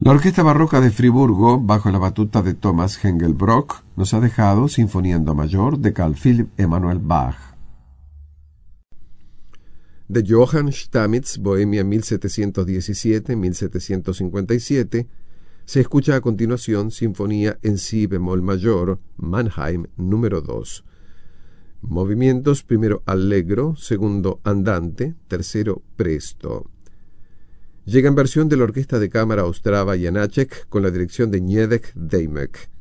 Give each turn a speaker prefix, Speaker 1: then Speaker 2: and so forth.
Speaker 1: La Orquesta Barroca de Friburgo, bajo la batuta de Thomas Hengelbrock, nos ha dejado Sinfonía en Do mayor de Carl Philipp Emanuel Bach. De Johann Stamitz, Bohemia 1717-1757, se escucha a continuación Sinfonía en Si bemol mayor, Mannheim número 2. Movimientos: primero allegro, segundo andante, tercero presto. Llega en versión de la Orquesta de Cámara Ostrava Janáček con la dirección de Nědek Dejmek.